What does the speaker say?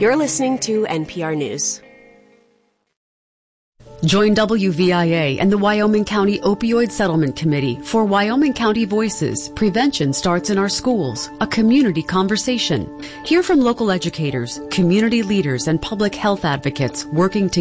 You're listening to NPR News. Join WVIA and the Wyoming County Opioid Settlement Committee for Wyoming County Voices. Prevention starts in our schools, a community conversation. Hear from local educators, community leaders, and public health advocates working together